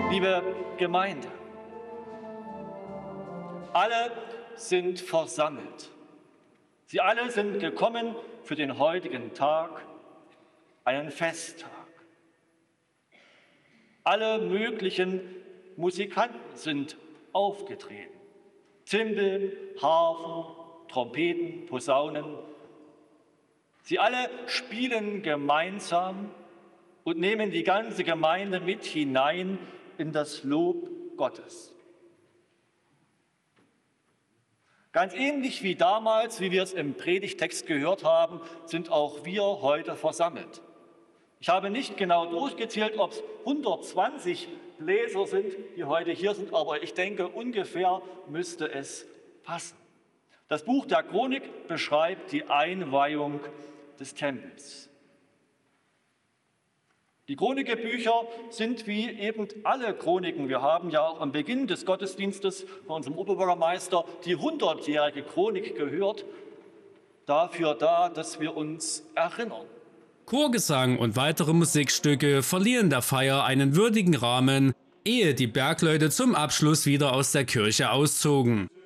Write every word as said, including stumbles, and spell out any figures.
Liebe Gemeinde, alle sind versammelt. Sie alle sind gekommen für den heutigen Tag, einen Festtag. Alle möglichen Musikanten sind aufgetreten. Zimbeln, Harfen, Trompeten, Posaunen. Sie alle spielen gemeinsam und nehmen die ganze Gemeinde mit hinein in das Lob Gottes. Ganz ähnlich wie damals, wie wir es im Predigtext gehört haben, sind auch wir heute versammelt. Ich habe nicht genau durchgezählt, ob es hundertzwanzig Bläser sind, die heute hier sind, aber ich denke, ungefähr müsste es passen. Das Buch der Chronik beschreibt die Einweihung des Tempels. Die Chronikbücher sind wie eben alle Chroniken. Wir haben ja auch am Beginn des Gottesdienstes von unserem Oberbürgermeister die hundertjährige Chronik gehört, dafür da, dass wir uns erinnern. Chorgesang und weitere Musikstücke verliehen der Feier einen würdigen Rahmen, ehe die Bergleute zum Abschluss wieder aus der Kirche auszogen.